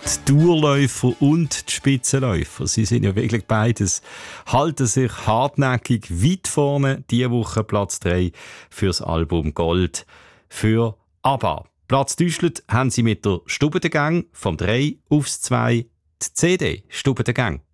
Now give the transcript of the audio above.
Die Dauerläufer und die Spitzenläufer, sie sind ja wirklich beides, halten sich hartnäckig weit vorne. Diese Woche Platz 3 fürs Album Gold für ABBA. Platz täuschelt haben sie mit der Stubbe der Gang vom 3 aufs 2 die CD Stubbe der Gang.